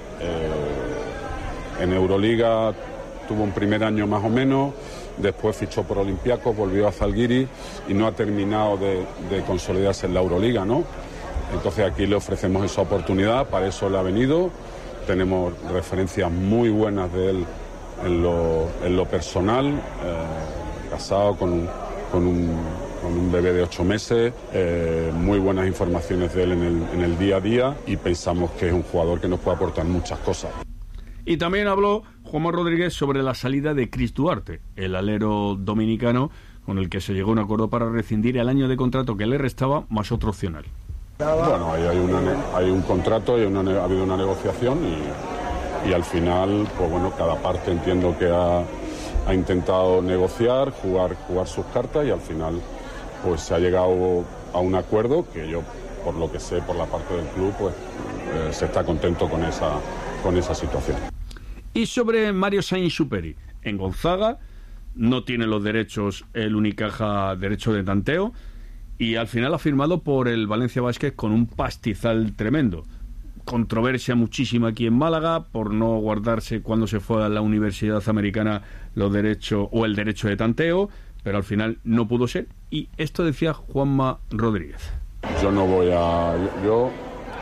en Euroliga tuvo un primer año más o menos, después fichó por Olympiacos, volvió a Zalgiris y no ha terminado de, de consolidarse en la Euroliga, ¿no? Entonces aquí le ofrecemos esa oportunidad, para eso le ha venido. Tenemos referencias muy buenas de él en lo, en lo personal, eh, casado con un, con, un, con un bebé de ocho meses, eh, muy buenas informaciones de él en el, en el día a día, y pensamos que es un jugador que nos puede aportar muchas cosas. Y también habló Juanma Rodríguez sobre la salida de Chris Duarte, el alero dominicano con el que se llegó a un acuerdo para rescindir el año de contrato que le restaba más otro opcional. Bueno, ahí hay, una, hay un contrato, hay una, ha habido una negociación y, y al final, pues bueno, cada parte entiendo que ha, ha intentado negociar, jugar, jugar sus cartas, y al final pues se ha llegado a un acuerdo que yo, por lo que sé por la parte del club, pues eh, se está contento con esa, con esa situación. Y sobre Mario Sainz-Superi, en Gonzaga no tiene los derechos el Unicaja, derecho de tanteo, y al final ha firmado por el Valencia Basket con un pastizal tremendo. Controversia muchísima aquí en Málaga por no guardarse cuando se fue a la Universidad Americana los derechos o el derecho de tanteo, pero al final no pudo ser. Y esto decía Juanma Rodríguez. Yo no voy a... Yo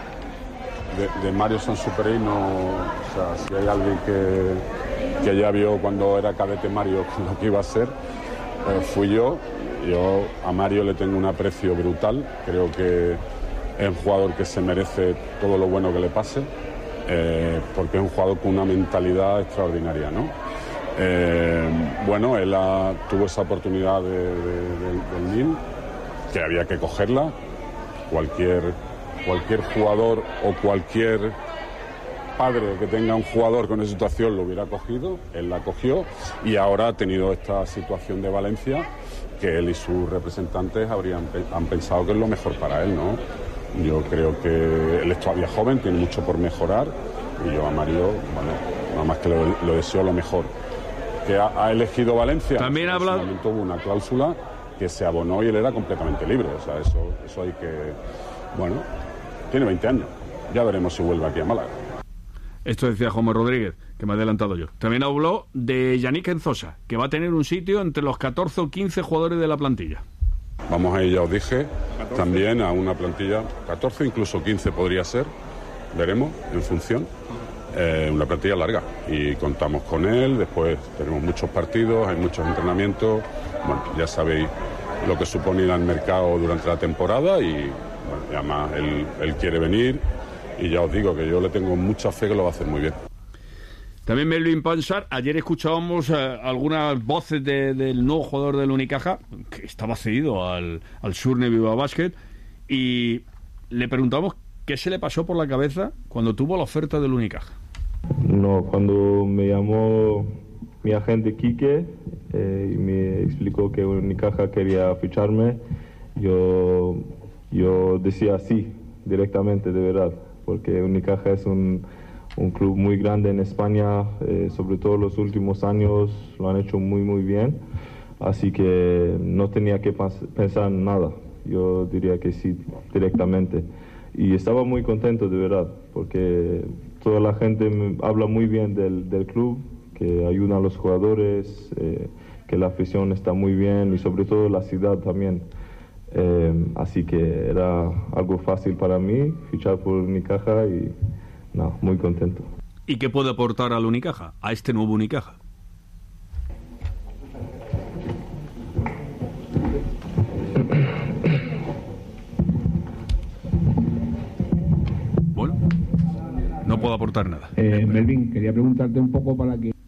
de, de Mario Sainz-Superi no... O sea, si hay alguien que, que ya vio cuando era cadete Mario lo que iba a ser, eh, fui yo. Yo a Mario le tengo un aprecio brutal, creo que es un jugador que se merece todo lo bueno que le pase, eh, porque es un jugador con una mentalidad extraordinaria, ¿no? Eh, bueno, él ha, tuvo esa oportunidad de, de, de, del Nil, que había que cogerla. Cualquier, cualquier jugador o cualquier padre que tenga un jugador con esa situación lo hubiera cogido, él la cogió, y ahora ha tenido esta situación de Valencia que él y sus representantes habrían han pensado que es lo mejor para él, ¿no? Yo creo que él es todavía joven, tiene mucho por mejorar, y yo a Mario, bueno, nada más que lo, lo deseo lo mejor. Que ha, ha elegido Valencia. También en habla... ese momento hubo una cláusula que se abonó y él era completamente libre, o sea, eso, eso hay que... Bueno, tiene veinte años, ya veremos si vuelve aquí a Málaga. Esto decía Juanma Rodríguez, que me he adelantado yo. También habló de Yannick Enzosa, que va a tener un sitio entre los catorce o quince jugadores de la plantilla. Vamos a ir, ya os dije, catorce también a una plantilla, catorce, incluso quince podría ser, veremos, en función. Eh, una plantilla larga, y contamos con él. Después tenemos muchos partidos, hay muchos entrenamientos. Bueno, ya sabéis lo que supone ir al mercado durante la temporada, y, bueno, y además él, él quiere venir. Y ya os digo que yo le tengo mucha fe que lo va a hacer muy bien. También Melvin Panchar, ayer escuchábamos eh, algunas voces de, del nuevo jugador del Unicaja, que estaba cedido al, al Surne Viva Basket, y le preguntamos qué se le pasó por la cabeza cuando tuvo la oferta del Unicaja. No, cuando me llamó mi agente Quique eh, y me explicó que Unicaja quería ficharme, yo, yo decía sí, directamente, de verdad. Porque Unicaja es un, un club muy grande en España, eh, sobre todo los últimos años lo han hecho muy muy bien, así que no tenía que pas- pensar en nada, yo diría que sí directamente, y estaba muy contento de verdad, porque toda la gente me habla muy bien del, del club, que ayudan a los jugadores, eh, que la afición está muy bien y sobre todo la ciudad también. Eh, así que era algo fácil para mí fichar por Unicaja y no, muy contento. ¿Y qué puede aportar al Unicaja, a este nuevo Unicaja? Bueno, no puedo aportar nada. Eh, Melvin, quería preguntarte un poco para que...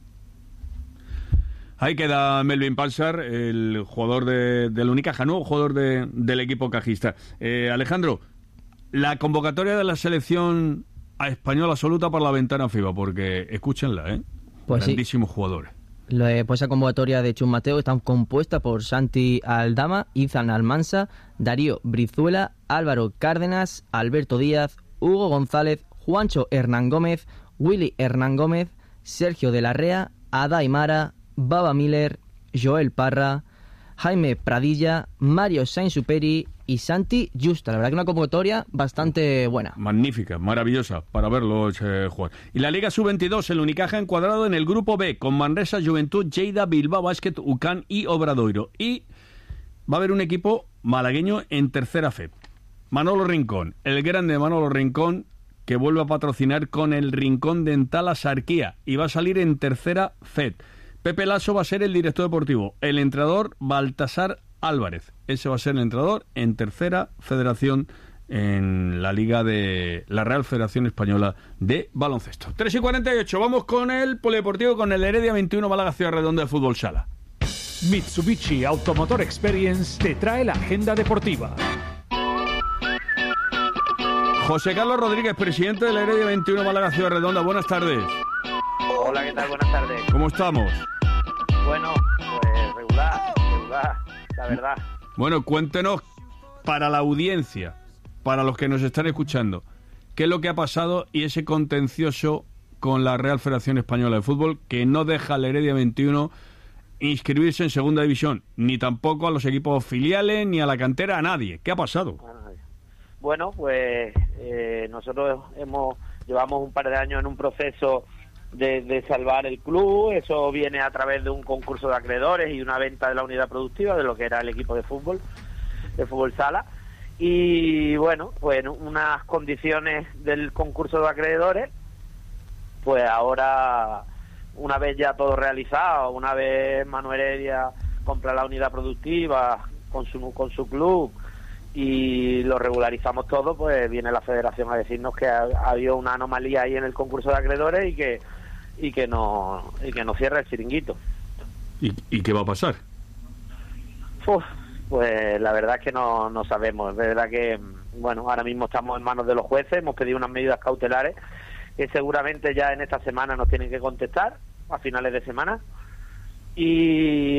Ahí queda Melvin Pansar, el jugador de, del Unicaja, nuevo jugador de, del equipo cajista. Eh, Alejandro, la convocatoria de la selección española absoluta para la ventana FIBA, porque escúchenla, ¿eh? Pues grandísimos sí. jugadores. La, pues esa convocatoria de Chus Mateo está compuesta por Santi Aldama, Izan Almansa, Darío Brizuela, Álvaro Cárdenas, Alberto Díaz, Hugo González, Juancho Hernán Gómez, Willy Hernán Gómez, Sergio de la Rea, Ada Aymara, Baba Miller, Joel Parra, Jaime Pradilla, Mario Sainz-Superi y Santi Justa. La verdad que una convocatoria bastante buena. Magnífica, maravillosa para verlos eh, jugar. Y la Liga sub veintidós, el Unicaja encuadrado en el grupo B, con Manresa, Juventud, Lleida, Bilbao Basket, U C A N y Obradoiro. Y va a haber un equipo malagueño en tercera F E P. Manolo Rincón, el grande Manolo Rincón, que vuelve a patrocinar con el Rincón Dental Asarquía y va a salir en tercera F E P. Pepe Lasso va a ser el director deportivo. El entrenador, Baltasar Álvarez. Ese va a ser el entrenador en tercera federación en la Liga de la Real Federación Española de Baloncesto. tres y cuarenta y ocho. Vamos con el polideportivo, con el Heredia veintiuno Málaga Ciudad Redonda de Fútbol Sala. Mitsubishi Automotor Experience te trae la agenda deportiva. José Carlos Rodríguez, presidente del Heredia veintiuno Málaga Ciudad Redonda. Buenas tardes. Hola, ¿qué tal? Buenas tardes. ¿Cómo estamos? Bueno, pues regular, regular, la verdad. Bueno, cuéntenos, para la audiencia, para los que nos están escuchando, qué es lo que ha pasado y ese contencioso con la Real Federación Española de Fútbol, que no deja al Heredia veintiuno inscribirse en segunda división, ni tampoco a los equipos filiales, ni a la cantera, a nadie. ¿Qué ha pasado? Bueno, pues eh, nosotros hemos llevamos un par de años en un proceso De, de salvar el club. Eso viene a través de un concurso de acreedores y una venta de la unidad productiva de lo que era el equipo de fútbol, de fútbol sala. Y bueno, pues en unas condiciones del concurso de acreedores, pues ahora, una vez ya todo realizado, una vez Manu Heredia compra la unidad productiva con su, con su club y lo regularizamos todo, pues viene la federación a decirnos que ha, ha habido una anomalía ahí en el concurso de acreedores y que y que no y que no cierra el chiringuito. ¿Y, y qué va a pasar? Uf, pues la verdad es que no, no sabemos. Es verdad que, bueno, ahora mismo estamos en manos de los jueces, hemos pedido unas medidas cautelares que seguramente ya en esta semana nos tienen que contestar, a finales de semana, y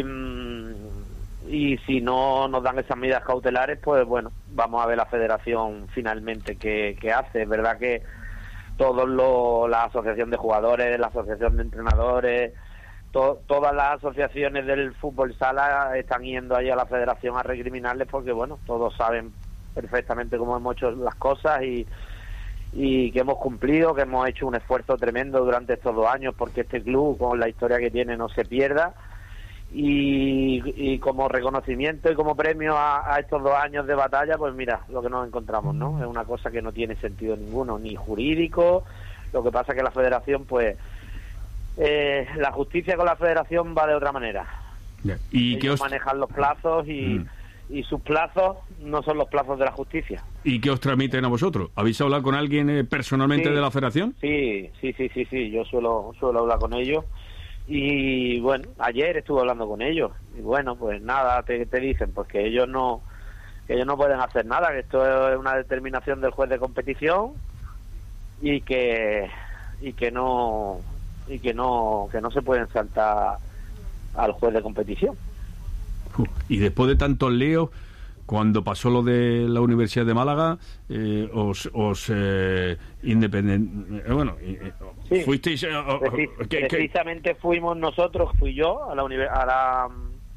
y si no nos dan esas medidas cautelares, pues bueno, vamos a ver la federación finalmente qué, qué hace. Es verdad que todos los, la asociación de jugadores, la asociación de entrenadores, to, todas las asociaciones del fútbol sala están yendo ahí a la federación a recriminarles porque, bueno, todos saben perfectamente cómo hemos hecho las cosas y, y que hemos cumplido, que hemos hecho un esfuerzo tremendo durante estos dos años porque este club, con la historia que tiene, no se pierda. Y, y como reconocimiento y como premio a, a estos dos años de batalla, pues mira lo que nos encontramos, ¿no? Es una cosa que no tiene sentido ninguno, ni jurídico. Lo que pasa es que la federación, pues eh, la justicia con la federación va de otra manera. Yeah. ¿Y Ellos qué os... manejan los plazos y, mm. y sus plazos no son los plazos de la justicia. ¿Y qué os transmiten a vosotros? ¿Habéis hablado con alguien eh, personalmente sí, de la federación? Sí, sí, sí, sí, sí. Yo suelo, suelo hablar con ellos. Y bueno, ayer estuve hablando con ellos y bueno, pues nada, te, te dicen pues que ellos no que ellos no pueden hacer nada, que esto es una determinación del juez de competición y que y que no y que no que no se pueden saltar al juez de competición. Y después de tantos líos, cuando pasó lo de la Universidad de Málaga, eh, os, os eh, independent, eh, bueno, eh, sí, fuisteis... Eh, precis ¿qué, precisamente qué? fuimos nosotros, fui yo a la a la,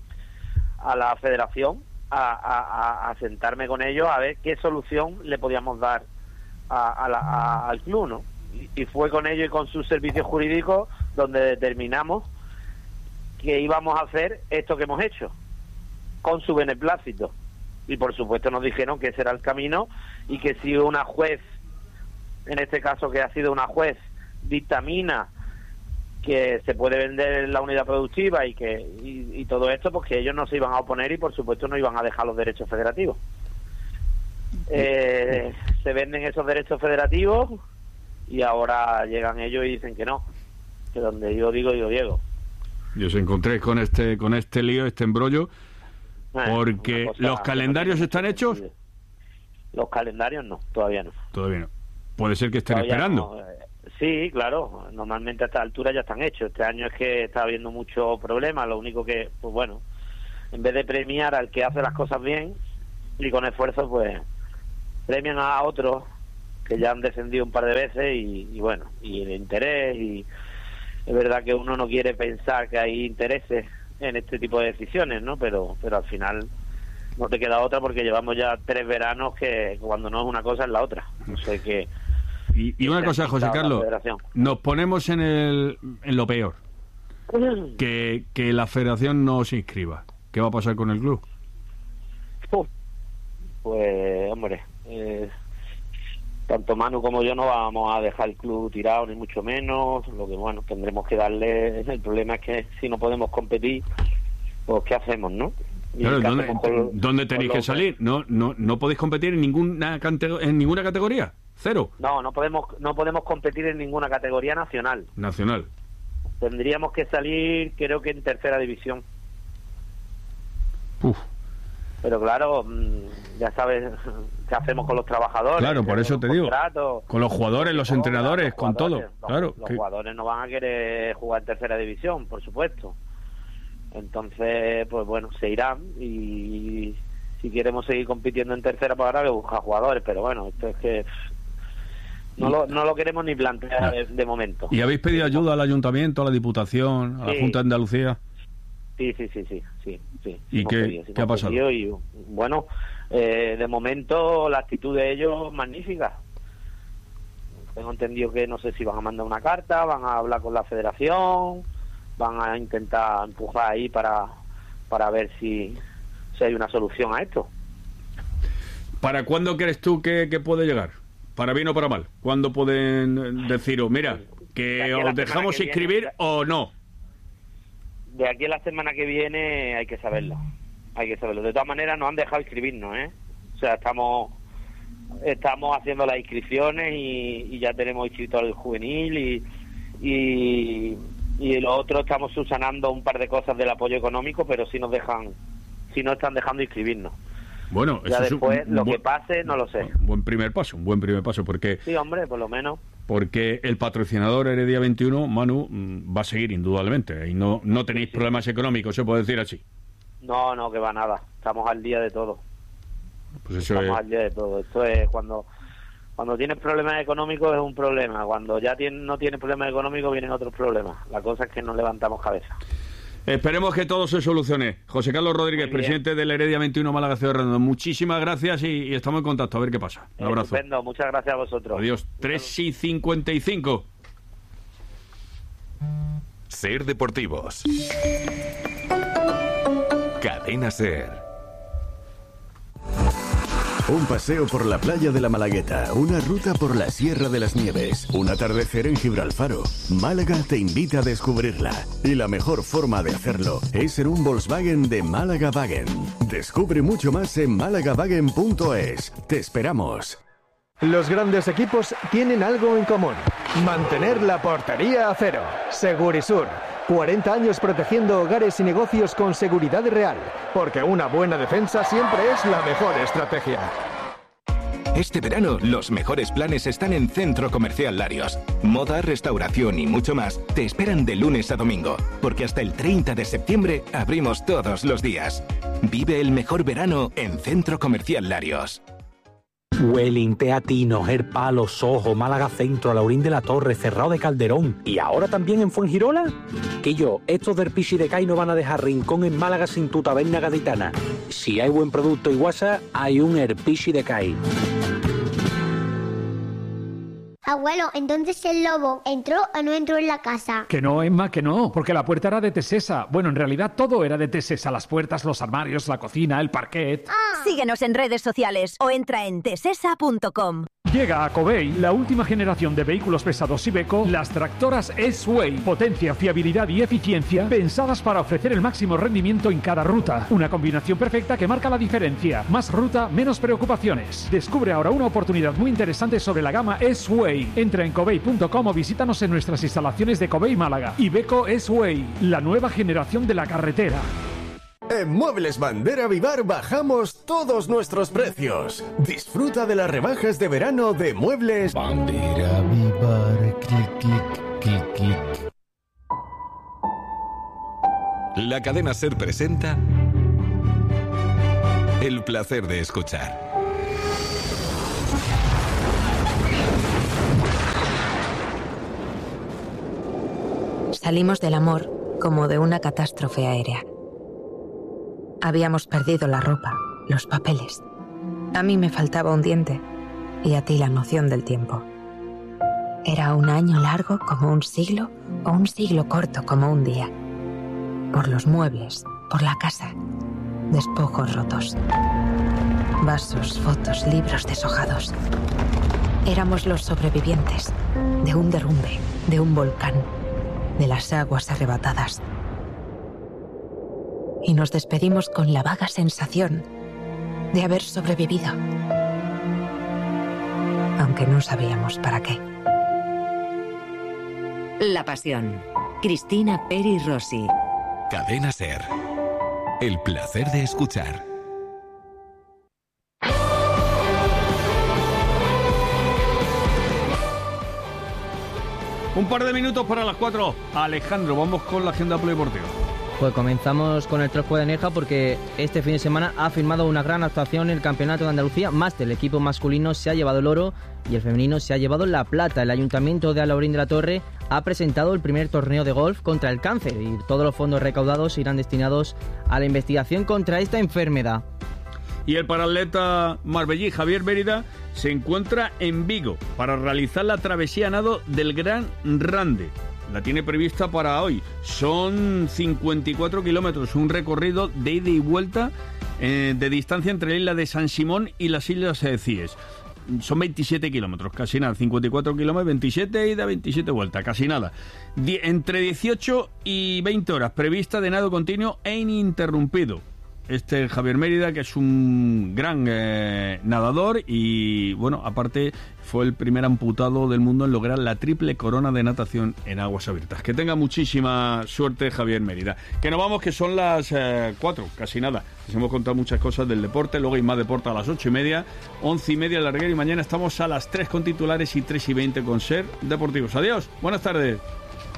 a la federación a, a, a sentarme con ellos a ver qué solución le podíamos dar a, a la, a, al club, ¿no? y fue con ellos y con sus servicios jurídicos donde determinamos que íbamos a hacer esto que hemos hecho, con su beneplácito. Y por supuesto nos dijeron que ese era el camino y que si una juez, en este caso que ha sido una juez, dictamina que se puede vender la unidad productiva y que y, y todo esto, pues que ellos no se iban a oponer y por supuesto no iban a dejar los derechos federativos. Eh, se venden esos derechos federativos y ahora llegan ellos y dicen que no, que donde yo digo, yo llego. Y os encontré con este con este lío, este embrollo, porque cosa, los calendarios no están hechos. Los calendarios no, todavía no. Todavía no. Puede ser que estén Todavía esperando. no. Sí, claro, normalmente a esta altura ya están hechos. Este año es que está habiendo muchos problemas, lo único que, pues bueno, en vez de premiar al que hace las cosas bien y con esfuerzo, pues premian a otros que ya han descendido un par de veces y, y bueno, y el interés, y es verdad que uno no quiere pensar que hay intereses en este tipo de decisiones, ¿no? Pero, pero al final no te queda otra porque llevamos ya tres veranos que cuando no es una cosa es la otra. No sé qué. Y, y una cosa, José Carlos, nos ponemos en el en lo peor, que, que la federación no se inscriba. ¿Qué va a pasar con el club? Pues, hombre, eh, tanto Manu como yo no vamos a dejar el club tirado, ni mucho menos. Lo que, bueno, tendremos que darle... El problema es que si no podemos competir, pues ¿qué hacemos, no? Claro, ¿dónde, con, ¿dónde tenéis que salir? ¿No no no podéis competir en ninguna, en ninguna categoría? ¿Cero? No, no podemos no podemos competir en ninguna categoría nacional. Nacional. Tendríamos que salir, creo que en tercera división. Uf. Pero claro, ya sabes qué hacemos con los trabajadores. Claro, por eso te digo. Con los jugadores, los entrenadores, los con todo. Los, claro. Los que... jugadores no van a querer jugar en tercera división, por supuesto. Entonces, pues bueno, se irán y si queremos seguir compitiendo en tercera, pues habrá que buscar jugadores. Pero bueno, esto es que no lo, no lo queremos ni plantear no. de, de momento. ¿Y habéis pedido ayuda al Ayuntamiento, a la Diputación, a la sí. Junta de Andalucía? Sí, sí, sí, sí, sí, sí. ¿Y qué, pedido, ¿qué ha pasado? Y, bueno, eh, de momento la actitud de ellos es magnífica. Tengo entendido que no sé si van a mandar una carta, van a hablar con la Federación, van a intentar empujar ahí para para ver si, si hay una solución a esto. ¿Para cuándo crees tú que, que puede llegar? ¿Para bien o para mal? ¿Cuándo pueden deciros, mira, que os dejamos que inscribir viene, o no? De aquí a la semana que viene hay que saberlo. Hay que saberlo. De todas maneras nos han dejado inscribirnos, ¿eh? O sea, estamos estamos haciendo las inscripciones y, y ya tenemos inscrito al juvenil y, y y lo otro estamos subsanando un par de cosas del apoyo económico, pero sí nos dejan, sí nos están dejando inscribirnos. Bueno, ya eso después es un, lo un que pase no lo sé. Un buen primer paso, un buen primer paso, porque sí, hombre, por lo menos. Porque el patrocinador Heredia veintiuno, Manu, va a seguir indudablemente y no no tenéis sí, sí. problemas económicos, se puede decir así. No, no, que va nada. Estamos al día de todo. Pues eso Estamos es... al día de todo. Esto es cuando cuando tienes problemas económicos es un problema. Cuando ya tiene, no tienes problemas económicos vienen otros problemas. La cosa es que no levantamos cabeza. Esperemos que todo se solucione. José Carlos Rodríguez, presidente del Heredia veintiuno Málaga Ciudad Redondo. Muchísimas gracias y, y estamos en contacto. A ver qué pasa. Un abrazo. Estupendo. Muchas gracias a vosotros. Adiós. tres y cincuenta y cinco. Ser Deportivos. Cadena Ser. Un paseo por la playa de la Malagueta, una ruta por la Sierra de las Nieves, un atardecer en Gibralfaro. Málaga te invita a descubrirla. Y la mejor forma de hacerlo es en un Volkswagen de Málaga Wagen. Descubre mucho más en málaga wagen punto es. Te esperamos. Los grandes equipos tienen algo en común: mantener la portería a cero. Segurisur. cuarenta años protegiendo hogares y negocios con seguridad real, porque una buena defensa siempre es la mejor estrategia. Este verano, los mejores planes están en Centro Comercial Larios. Moda, restauración y mucho más te esperan de lunes a domingo, porque hasta el treinta de septiembre abrimos todos los días. Vive el mejor verano en Centro Comercial Larios. Welling, Teatino, Gerpalo, Sojo, Málaga Centro, Laurín de la Torre, Cerrado de Calderón y ahora también en Fuengirola. Que yo, estos del Pichi de Cai no van a dejar rincón en Málaga sin tu taberna gaditana. Si hay buen producto y guasa, hay un Herpichi de Cai. Abuelo, entonces el lobo entró o no entró en la casa. Que no, Emma, que no, porque la puerta era de Tesesa. Bueno, en realidad todo era de Tesesa, las puertas, los armarios, la cocina, el parquet. Ah. Síguenos en redes sociales o entra en tesesa punto com. Llega a Covey la última generación de vehículos pesados Iveco, las tractoras S-Way. Potencia, fiabilidad y eficiencia pensadas para ofrecer el máximo rendimiento en cada ruta. Una combinación perfecta que marca la diferencia. Más ruta, menos preocupaciones. Descubre ahora una oportunidad muy interesante sobre la gama S-Way. Entra en covey punto com o visítanos en nuestras instalaciones de Covey Málaga. Iveco S-Way, la nueva generación de la carretera. En Muebles Bandera Vivar bajamos todos nuestros precios. Disfruta de las rebajas de verano de Muebles Bandera Vivar. Clic, clic, clic, clic. La cadena SER presenta El placer de escuchar. Salimos del amor como de una catástrofe aérea. Habíamos perdido la ropa, los papeles. A mí me faltaba un diente y a ti la noción del tiempo. Era un año largo como un siglo o un siglo corto como un día. Por los muebles, por la casa, despojos rotos. Vasos, fotos, libros deshojados. Éramos los sobrevivientes de un derrumbe, de un volcán, de las aguas arrebatadas. Y nos despedimos con la vaga sensación de haber sobrevivido, aunque no sabíamos para qué. La pasión. Cristina Peri Rossi. Cadena SER. El placer de escuchar. Un par de minutos para las cuatro. Alejandro, vamos con la agenda polideportiva. Pues comenzamos con el Trofeo de Nerja porque este fin de semana ha firmado una gran actuación en el Campeonato de Andalucía Máster. El equipo masculino se ha llevado el oro y el femenino se ha llevado la plata. El Ayuntamiento de Alhaurín de la Torre ha presentado el primer torneo de golf contra el cáncer y todos los fondos recaudados irán destinados a la investigación contra esta enfermedad. Y el paratleta marbellí Javier Mérida se encuentra en Vigo para realizar la travesía a nado del Gran Rande. La tiene prevista para hoy. Son cincuenta y cuatro kilómetros, un recorrido de ida y vuelta eh, de distancia entre la isla de San Simón y las islas Cíes. Son veintisiete kilómetros, casi nada. cincuenta y cuatro kilómetros, veintisiete ida, veintisiete vuelta, casi nada. Die- entre dieciocho y veinte horas, prevista de nado continuo e ininterrumpido. Este Javier Mérida, que es un gran eh, nadador y, bueno, aparte fue el primer amputado del mundo en lograr la triple corona de natación en aguas abiertas. Que tenga muchísima suerte Javier Mérida. Que nos vamos, que son las eh, cuatro, casi nada. Les hemos contado muchas cosas del deporte, luego hay más deporte a las ocho y media, once y media larguero y mañana estamos a las tres con titulares y tres y veinte con SER Deportivos. Adiós, buenas tardes.